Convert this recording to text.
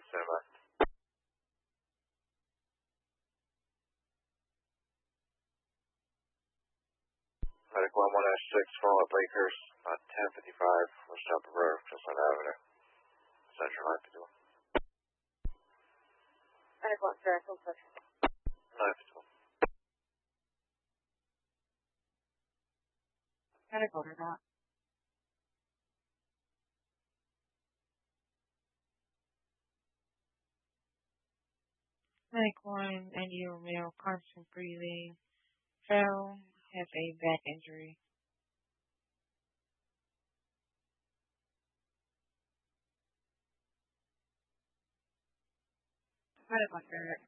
stand by. Medical 11-6, Fallout Lakehurst, 1055, West Chapel Road, Chestnut Avenue. Central line to do. Medical Circle, 952. Medical or not. Medic 1, and your male constant breathing, fell, has a back injury. Medical Circle.